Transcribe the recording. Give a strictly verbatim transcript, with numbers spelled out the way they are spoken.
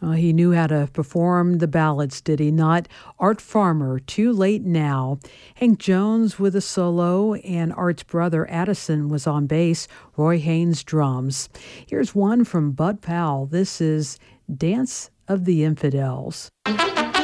Uh, he knew how to perform the ballads, did he not? Art Farmer, Too Late Now. Hank Jones with a solo, and Art's brother Addison was on bass, Roy Haynes drums. Here's one from Bud Powell. This is Dance of the Infidels.